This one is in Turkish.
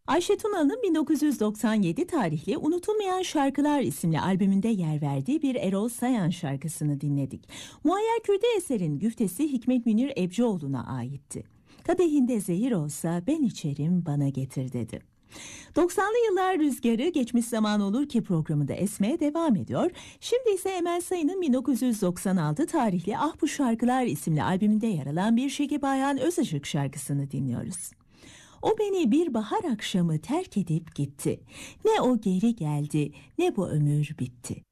Ayşe Tunalı'nın 1997 tarihli Unutulmayan Şarkılar isimli albümünde yer verdiği bir Erol Sayan şarkısını dinledik. Muayyer Kürdi eserin güftesi Hikmet Münir Ebcioğlu'na aitti. Kadehinde zehir olsa ben içerim bana getir dedi. 90'lı yıllar rüzgarı geçmiş zaman olur ki programında esmeye devam ediyor. Şimdi ise Emel Sayın'ın 1996 tarihli Ah Bu Şarkılar isimli albümünde yer alan bir Şekip Ayhan Özışık şarkısını dinliyoruz. O beni bir bahar akşamı terk edip gitti. Ne o geri geldi, ne bu ömür bitti.